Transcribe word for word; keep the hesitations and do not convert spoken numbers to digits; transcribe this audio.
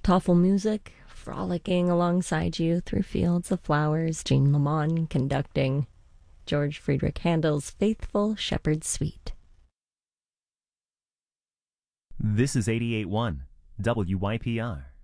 Thoughtful music, frolicking alongside you through fields of flowers, Jean Lamont conducting George Friedrich Handel's Faithful Shepherd's Suite. This is eighty-eight point one W Y P R.